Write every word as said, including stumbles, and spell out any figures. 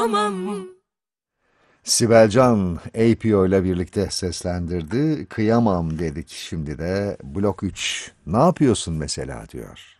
kıyamam. Sibel Can, A P O ile birlikte seslendirdi. Kıyamam dedik, şimdi de Blok üç. Ne yapıyorsun mesela diyor.